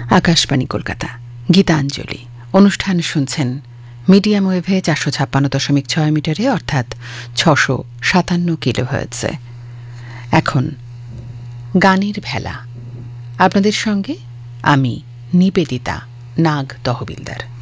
আকাশবাণী কলকাতা, গীতাঞ্জলি অনুষ্ঠান শুনছেন মিডিয়াম ওয়েভে 456.6 মিটারে, অর্থাৎ 657 কিলোহার্টজে। এখন গানের ভেলা, আপনাদের সঙ্গে আমি নিবেদিতা নাগ তহবিলদার।